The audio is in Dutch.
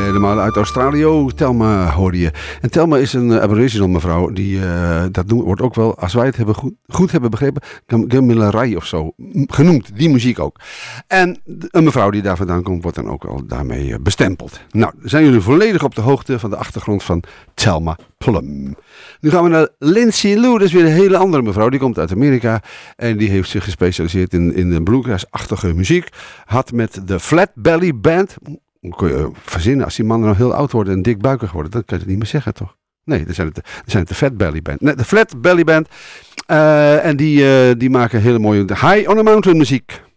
Helemaal uit Australië. Thelma hoorde je. En Thelma is een aboriginal mevrouw. Die, wordt ook wel, als wij het goed hebben begrepen, Gamilarij of zo genoemd. Die muziek ook. En een mevrouw die daar vandaan komt, wordt dan ook wel daarmee bestempeld. Nou, zijn jullie volledig op de hoogte van de achtergrond van Thelma Plum. Nu gaan we naar Lindsay Lou. Dat is weer een hele andere mevrouw. Die komt uit Amerika. En die heeft zich gespecialiseerd in de bluegrass-achtige muziek. Had met de Flat Belly Band. Hoe kun je verzinnen? Als die mannen nou heel oud worden en dikbuikig worden, dan kan je het niet meer zeggen, toch? Nee, dan zijn het de Fat Belly Band. Nee, de Flat Belly Band. En die maken hele mooie High on a Mountain muziek.